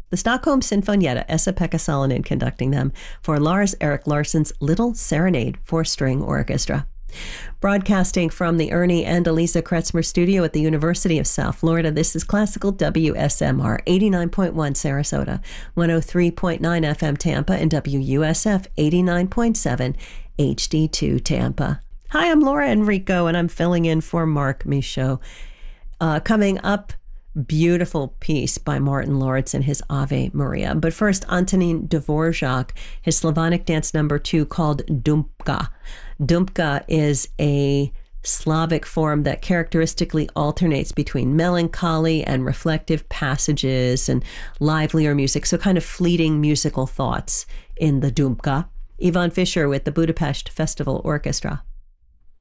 The Stockholm Sinfonietta, Esa-Pekka Salonen conducting them for Lars-Erik Larsson's Little Serenade for String Orchestra. Broadcasting from the Ernie and Elisa Kretzmer studio at the University of South Florida, this is Classical WSMR 89.1 Sarasota, 103.9 FM Tampa, and WUSF 89.7 HD2 Tampa. Hi, I'm Laura Enrico, and I'm filling in for Mark Michaud. Coming up, beautiful piece by Martin Lawrence and his Ave Maria. But first, Antonin Dvorak, his Slavonic dance number 2 called Dumpka. Dumpka is a Slavic form that characteristically alternates between melancholy and reflective passages and livelier music, so kind of fleeting musical thoughts in the Dumpka. Ivan Fischer with the Budapest Festival Orchestra.